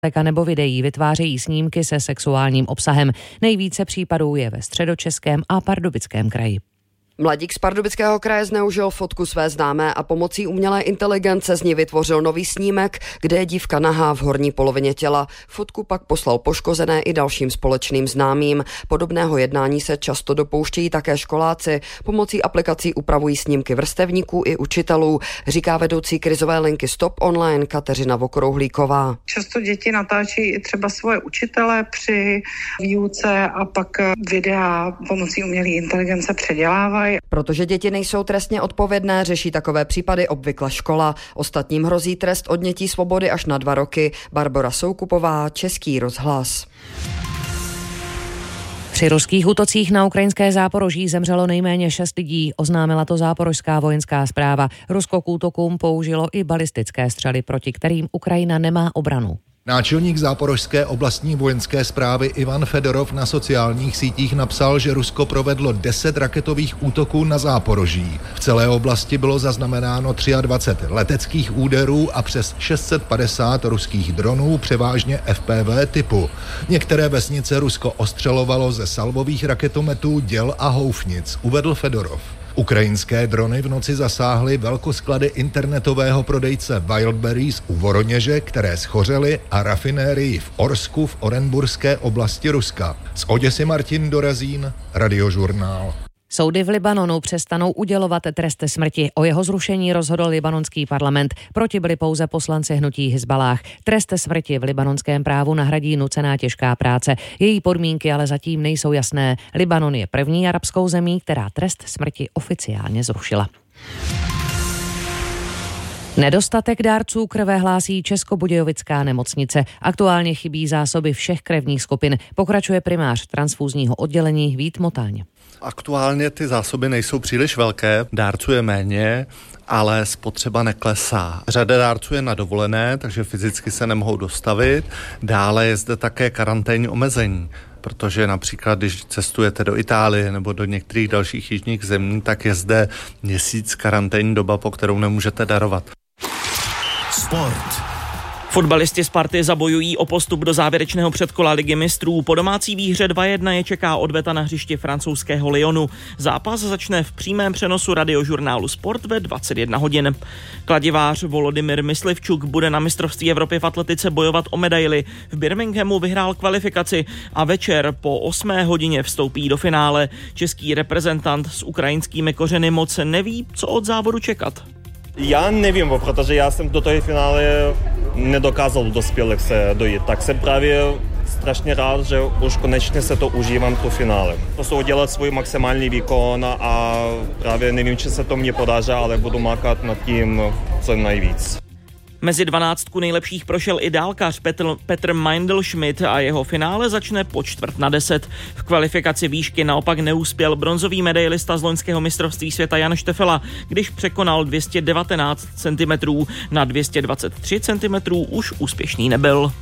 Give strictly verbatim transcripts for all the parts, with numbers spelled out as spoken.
nebo videí vytvářejí snímky se sexuálním obsahem. Nejvíce případů je ve Středočeském a Pardubickém kraji. Mladík z Pardubického kraje zneužil fotku své známé a pomocí umělé inteligence z ní vytvořil nový snímek, kde je dívka nahá v horní polovině těla. Fotku pak poslal poškozené i dalším společným známým. Podobného jednání se často dopouštějí také školáci. Pomocí aplikací upravují snímky vrstevníků i učitelů, říká vedoucí krizové linky Stop Online Kateřina Vokrouhlíková. Často děti natáčí i třeba svoje učitele při výuce a pak videa pomocí umělé inteligence předělávají. Protože děti nejsou trestně odpovědné, řeší takové případy obvykle škola. Ostatním hrozí trest odnětí svobody až na dva roky. Barbora Soukupová, Český rozhlas. Při ruských útocích na ukrajinské Záporoží zemřelo nejméně šest lidí, oznámila to záporožská vojenská správa. Rusko k útokům použilo i balistické střely, proti kterým Ukrajina nemá obranu. Náčelník záporožské oblastní vojenské správy Ivan Fedorov na sociálních sítích napsal, že Rusko provedlo deset raketových útoků na Záporoží. V celé oblasti bylo zaznamenáno dvacet tři leteckých úderů a přes šest set padesát ruských dronů, převážně F P V typu. Některé vesnice Rusko ostřelovalo ze salvových raketometů, děl a houfnic, uvedl Fedorov. Ukrajinské drony v noci zasáhly velkosklady internetového prodejce Wildberries u Voroněže, které schořely, a rafinérii v Orsku v Orenburské oblasti Ruska. Z Oděsy Martin Dorazín, Radiožurnál. Soudy v Libanonu přestanou udělovat trest smrti. O jeho zrušení rozhodl libanonský parlament. Proti byli pouze poslanci hnutí Hizballáh. Trest smrti v libanonském právu nahradí nucená těžká práce. Její podmínky ale zatím nejsou jasné. Libanon je první arabskou zemí, která trest smrti oficiálně zrušila. Nedostatek dárců krve hlásí Českobudějovická nemocnice. Aktuálně chybí zásoby všech krevních skupin. Pokračuje primář transfúzního oddělení Vít Motáň. Aktuálně ty zásoby nejsou příliš velké, dárců je méně, ale spotřeba neklesá. Řada dárců je na dovolené, takže fyzicky se nemohou dostavit. Dále je zde také karanténní omezení, protože například, když cestujete do Itálie nebo do některých dalších jižních zemí, tak je zde měsíc karanténní doba, po kterou nemůžete darovat. Sport. Fotbalisti Sparty zabojují o postup do závěrečného předkola Ligy mistrů. Po domácí výhře dva jedna je čeká odveta na hřišti francouzského Lyonu. Zápas začne v přímém přenosu radiožurnálu Sport ve dvacet jedna hodin. Kladivář Volodymyr Myslivčuk bude na mistrovství Evropy v atletice bojovat o medaili. V Birminghamu vyhrál kvalifikaci a večer po osmé hodině vstoupí do finále. Český reprezentant s ukrajinskými kořeny moc neví, co od závodu čekat. Já nevím, protože já jsem do toho finále nedokázal dospělých se dojít, tak jsem právě strašně rád, že už konečně se to užívám to finále. Prostě udělat svůj maximální výkon a právě nevím, či se to mně podaří, ale budu mákat nad tím co nejvíc. Mezi dvanáctku nejlepších prošel i dálkař Petr, Petr Meindl-Schmidt a jeho finále začne po čtvrt na deset. V kvalifikaci výšky naopak neuspěl bronzový medailista z loňského mistrovství světa Jan Štefela, když překonal dvě stě devatenáct centimetrů. Na dvě stě dvacet tři centimetrů už úspěšný nebyl.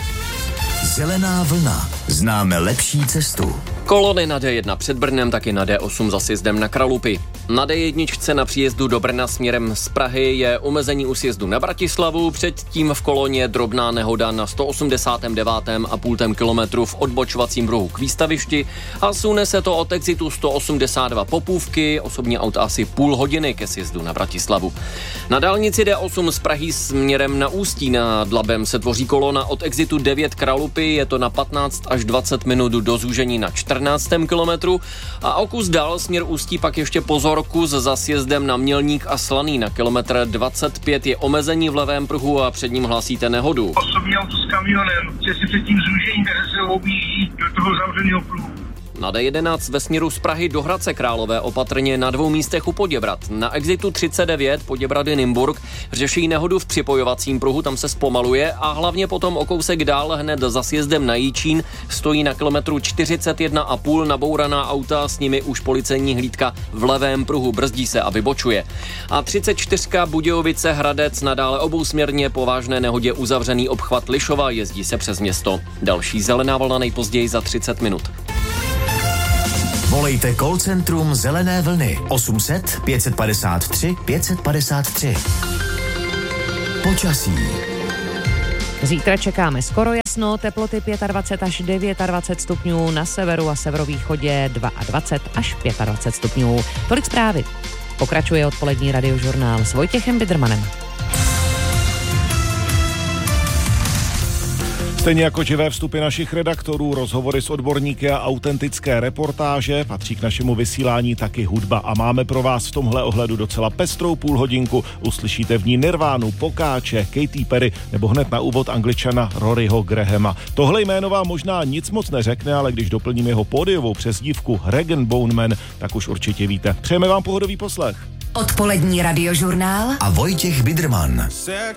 Zelená vlna. Známe lepší cestu. Kolony na D jedna před Brnem, taky na D osm za sjezdem na Kralupy. Na D jedna na příjezdu do Brna směrem z Prahy je omezení u sjezdu na Bratislavu, předtím v koloně drobná nehoda na sto osmdesát devět a půl kilometru v odbočovacím pruhu k výstavišti a sune se to od exitu sto osmdesát dva Popůvky, osobní auto asi půl hodiny ke sjezdu na Bratislavu. Na dálnici D osm z Prahy směrem na Ústí nad Labem se tvoří kolona od exitu devět Kralupy, je to na patnáct až dvacet minut do zúžení na čtrnáctém kilometru a o kus dál směr Ústí pak ještě pozor, kus za sjezdem na Mělník a Slaný na kilometr dvacet pět je omezení v levém pruhu a před ním hlásíte nehodu. Osobní auto s kamionem, že si před tím zúžením se objíždí do toho zavřeného pruhu. Na D jedenáct ve směru z Prahy do Hradce Králové opatrně na dvou místech u Poděbrad. Na exitu třicet devět Poděbrady Nymburk řeší nehodu v připojovacím pruhu, tam se zpomaluje a hlavně potom o kousek dál hned za sjezdem na Jíčín stojí na kilometru čtyřicet jedna a půl nabouraná auta, s nimi už policejní hlídka v levém pruhu, brzdí se a vybočuje. A třicet čtyři Budějovice Hradec nadále obousměrně po vážné nehodě uzavřený obchvat Lišova, jezdí se přes město. Další zelená vlna nejpozději za třicet minut. Volejte call centrum Zelené vlny osm set pět padesát tři pět padesát tři. Počasí. Zítra čekáme skoro jasno, teploty dvacet pět až dvacet devět stupňů, na severu a severovýchodě dvacet dva až dvacet pět stupňů. Tolik zprávy. Pokračuje odpolední radiožurnál s Vojtěchem Bidrmanem. Stejně jako živé vstupy našich redaktorů, rozhovory s odborníky a autentické reportáže, patří k našemu vysílání taky hudba a máme pro vás v tomhle ohledu docela pestrou půlhodinku. Uslyšíte v ní Nirvánu, Pokáče, Katy Perry nebo hned na úvod Angličana Roryho Grahama. Tohle jméno vám možná nic moc neřekne, ale když doplním jeho pódiovou přezdívku Rag Bone Man, tak už určitě víte. Přejeme vám pohodový poslech. Odpolední radiožurnál a Vojtěch Bidrman.